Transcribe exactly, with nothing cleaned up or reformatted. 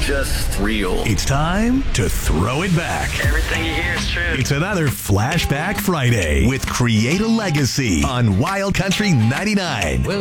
just real. It's time to throw it back. Everything you hear is true. It's another Flashback Friday with Create a Legacy on Wild Country ninety-nine. Well,